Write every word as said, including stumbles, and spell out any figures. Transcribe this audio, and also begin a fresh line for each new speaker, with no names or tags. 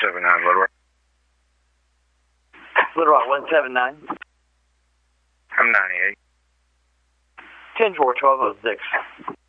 seven nine, Little Rock.
Little Rock one seven nine.
I'm ninety-eight.
ten four, twelve oh six.